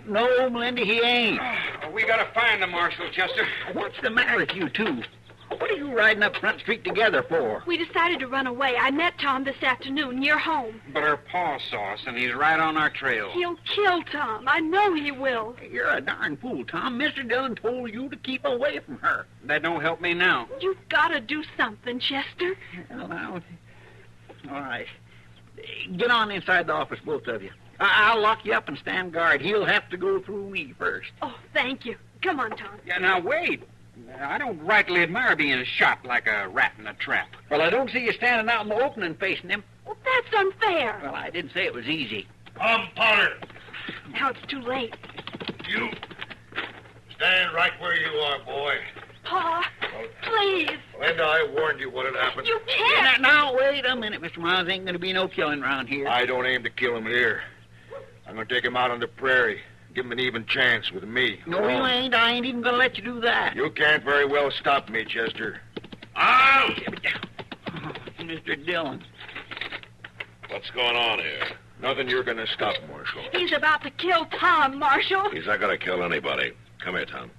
No, Melinda, he ain't. We gotta find the marshal, Chester. What's the matter with you two? What are you riding up Front Street together for? We decided to run away. I met Tom this afternoon near home. But her pa saw us, and he's right on our trail. He'll kill Tom. I know he will. You're a darn fool, Tom. Mr. Dillon told you to keep away from her. That don't help me now. You've got to do something, Chester. Well, now, all right. Get on inside the office, both of you. I'll lock you up and stand guard. He'll have to go through me first. Oh, thank you. Come on, Tom. Yeah, now, wait. I don't rightly admire being shot like a rat in a trap. Well, I don't see you standing out in the opening facing him. Well, that's unfair. Well, I didn't say it was easy. Come, Potter. Now it's too late. You stand right where you are, boy. Pa, please. Linda, I warned you what had happened. You can't. Now, wait a minute, Mr. Miles. Ain't going to be no killing around here. I don't aim to kill him here. I'm going to take him out on the prairie. Give him an even chance with me. No, you ain't. I ain't even going to let you do that. You can't very well stop me, Chester. Out! Oh, Mr. Dillon. What's going on here? Nothing you're going to stop, Marshal. He's about to kill Tom, Marshal. He's not going to kill anybody. Come here, Tom.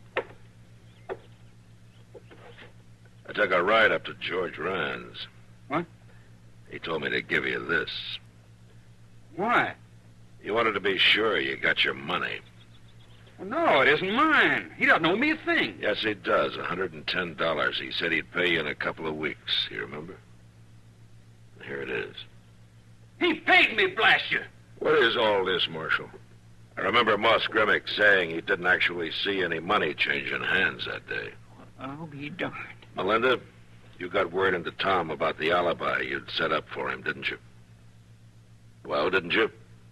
I took a ride up to George Ryan's. What? He told me to give you this. Why? He wanted to be sure you got your money. Well, no, it isn't mine. He doesn't owe me a thing. Yes, he does. $110. He said he'd pay you in a couple of weeks. You remember? Here it is. He paid me, blast you. What is all this, Marshal? I remember Moss Grimmick saying he didn't actually see any money changing hands that day. I'll be darned. Melinda, you got word into Tom about the alibi you'd set up for him, didn't you? Well, didn't you?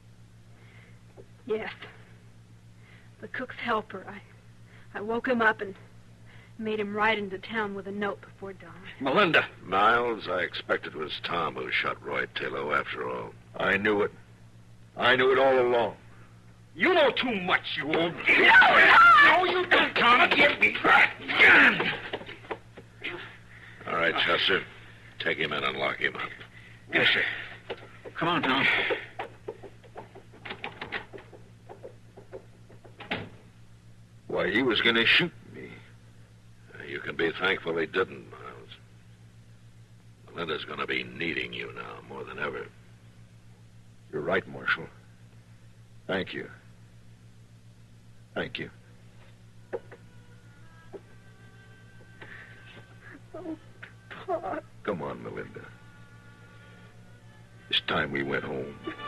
Yes. The cook's helper. I woke him up and made him ride into town with a note before dawn. Melinda. Miles, I expect it was Tom who shot Roy Taylor after all. I knew it. I knew it all along. You know too much, you old... No, you don't, Tom. Give me that gun. All right, Chester. Take him in and lock him up. Yes, sir. Come on, Tom. Why, he was going to shoot me. You can be thankful he didn't, Miles. Melinda's going to be needing you now more than ever. You're right, Marshal. Thank you. Thank you. Oh, Pa. Come on, Melinda. It's time we went home.